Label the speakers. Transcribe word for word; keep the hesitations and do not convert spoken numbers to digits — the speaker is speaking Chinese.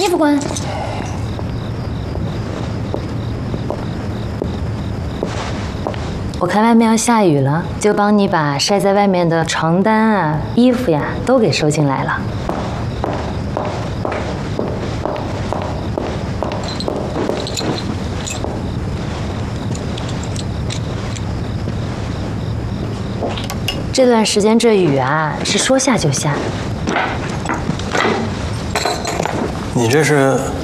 Speaker 1: 衣服滚！我看外面要下雨了，就帮你把晒在外面的床单啊、衣服呀都给收进来了。这段时间这雨啊，是说下就下。
Speaker 2: 你这是